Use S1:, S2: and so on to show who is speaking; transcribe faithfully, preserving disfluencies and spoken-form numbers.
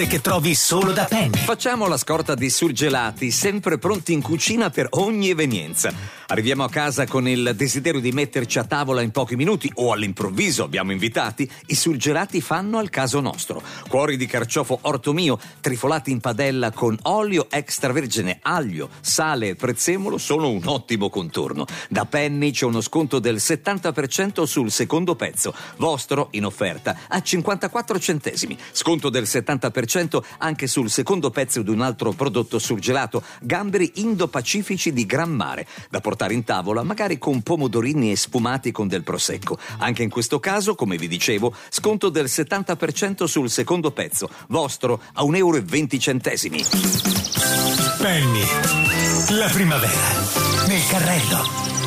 S1: che trovi solo da Penny.
S2: Facciamo la scorta di surgelati, sempre pronti in cucina per ogni evenienza. Arriviamo a casa con il desiderio di metterci a tavola in pochi minuti o all'improvviso abbiamo invitati, i surgelati fanno al caso nostro. Cuori di carciofo orto mio, trifolati in padella con olio extravergine, aglio, sale e prezzemolo sono un ottimo contorno. Da Penny c'è uno sconto del settanta per cento sul secondo pezzo, vostro in offerta a cinquantaquattro centesimi. Sconto del settanta per cento anche sul secondo pezzo di un altro prodotto surgelato, gamberi indo-pacifici di gran mare, da portare in tavola magari con pomodorini e sfumati con del prosecco. Anche in questo caso, come vi dicevo, sconto del settanta per cento sul secondo pezzo, vostro a un euro e venti centesimi.
S1: Penny, la primavera nel carrello.